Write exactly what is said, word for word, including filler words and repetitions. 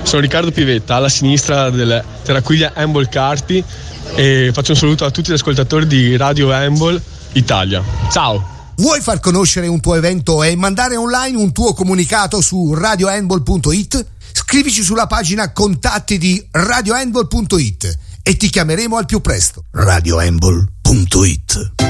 sono Riccardo Pivetta, alla sinistra del Terraquiglia Handball Carpi, e faccio un saluto a tutti gli ascoltatori di Radio Handball Italia. Ciao! Vuoi far conoscere un tuo evento e mandare online un tuo comunicato su radio handball punto it? Scrivici sulla pagina contatti di radio handball punto it e ti chiameremo al più presto. radio handball punto it